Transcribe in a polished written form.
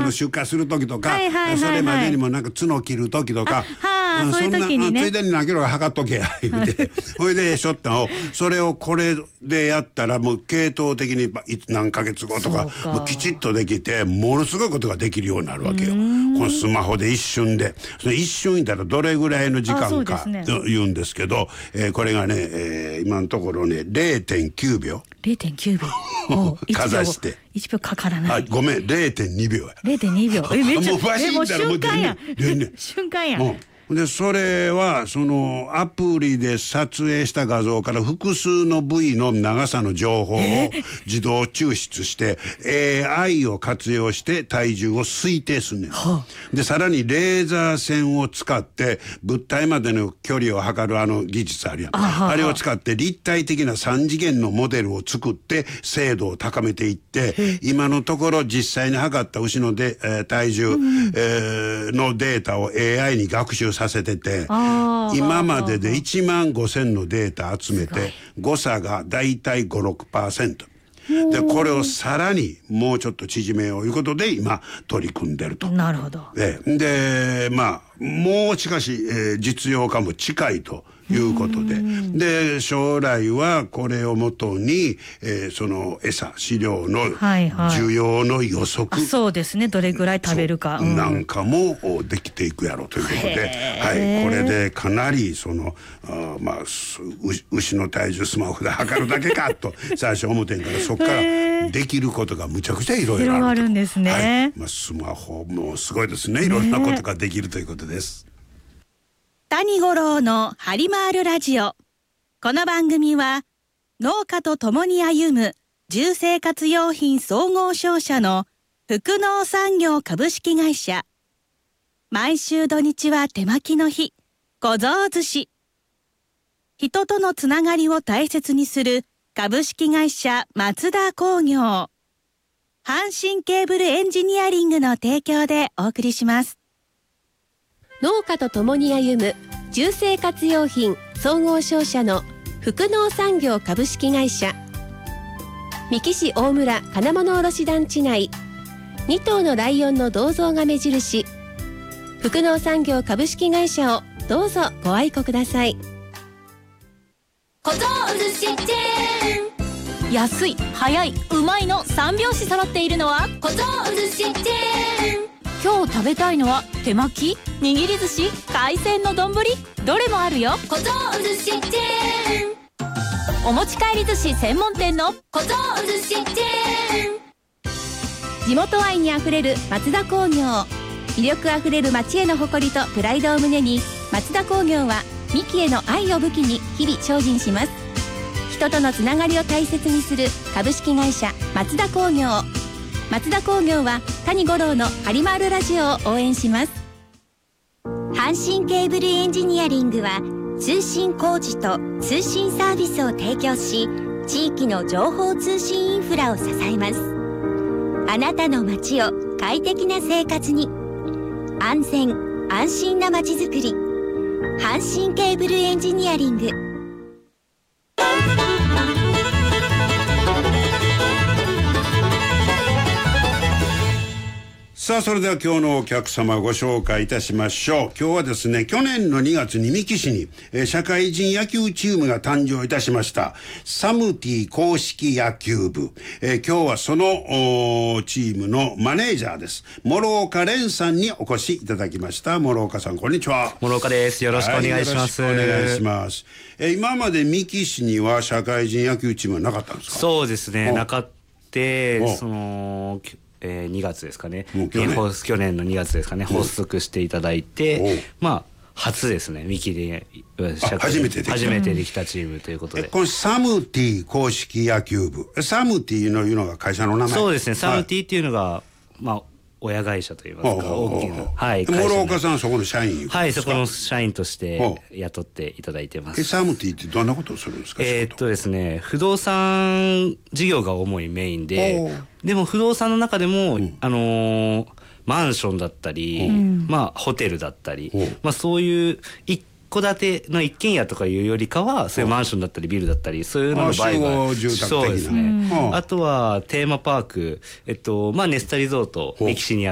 出荷する時とか、それまでにもなんか角切る時とか、 そういう時にね、 ついでに何キロか測っとけや言うてそれでしょったのを、それをこれでやったらもう系統的に何ヶ月後とかもうきちっとできて、ものすごいことができるようになるわけよ。このスマホで一瞬で、その一瞬いたらどれぐらいの時間かと言うんですけど、これがね、今のところね 0.9 秒 0.9 秒かざして 1秒かからない。 ごめん 0.2 秒や。 0.2 秒めっちゃもうバシッたらもう瞬間や瞬間や。 でそれはそのアプリで撮影した画像から複数の部位の長さの情報を自動抽出して AI を活用して体重を推定すんねん。でさらにレーザー線を使って物体までの距離を測る技術あるやん。あれを使って立体的な3次元のモデルを作って精度を高めていって、今のところ実際に測った牛の体重、のデータを AI に学習させてて、今までで1万5,000のデータ集めて誤差がだいたい 5,6%で、これをさらにもうちょっと縮めようということで今取り組んでると。 なるほど。 でもうしかし、実用化も近いということで、将来はこれをもとに、その餌飼料の需要の予測、 そうですね、どれぐらい食べるか、 なんかもできていくやろうということで、これでかなりその牛の体重スマホで測るだけかと最初思ってんから、そこからできることがむちゃくちゃいろいろあると。 広がるんですね。 スマホもすごいですね。いろんなことができるということです。 谷五郎のハリマールラジオ。この番組は農家と共に歩む住生活用品総合商社の福農産業株式会社、毎週土日は手巻きの日ごぞう寿司、人とのつながりを大切にする株式会社松田工業、阪神ケーブルエンジニアリングの提供でお送りします。 農家と共に歩む住生活用品総合商社の福農産業株式会社、三木市大村金物卸団地内2頭のライオンの銅像が目印、福農産業株式会社をどうぞご愛顧ください。 小僧寿司チェーン、 安い、早い、うまいの3拍子揃っているのは小僧寿司チェーン。 今日食べたいのは手巻き、握り寿司、海鮮の丼、どれもあるよ。 小僧寿司チェーン、 お持ち帰り寿司専門店の小僧寿司チェーン。 地元愛にあふれる松田工業、魅力あふれる町への誇りとプライドを胸に、松田工業は幹への愛を武器に日々精進します。人とのつながりを大切にする株式会社松田工業。松田工業は谷五郎のハリマールラジオを応援します。 阪神ケーブルエンジニアリングは通信工事と通信サービスを提供し、地域の情報通信インフラを支えます。あなたの街を快適な生活に、安全安心な街づくり、阪神ケーブルエンジニアリング。 さあ、それでは今日のお客様をご紹介いたしましょう。今日はですね、去年の2月に三木市に、社会人野球チームが誕生いたしました。サムティ公式野球部。今日はそのチームのマネージャーです。諸岡蓮さんにお越しいただきました。諸岡さん、こんにちは。 諸岡です。よろしくお願いします。 よろしくお願いします。今まで三木市には社会人野球チームはなかったんですか？ そうですね、なかった。その2月ですかね、去年の2月ですかね、発足していただいて、初ですね、三木で初めてできたチームということで、 このサムティ公式野球部、サムティのいうのが会社の名前？ そうですね、サムティっていうのが親会社といいますか、大きな、 諸岡さんはそこの社員？ はい、そこの社員として雇っていただいてます。 サムティってどんなことをするんですか？ ですね、不動産事業が主にメインで、でも不動産の中でも、マンションだったり、ホテルだったり、そういう一戸建ての一軒家とかいうよりかは、そういうマンションだったりビルだったり、そういうのの場合はそうですね。あとはテーマパーク、ネスタリゾート、歴史にある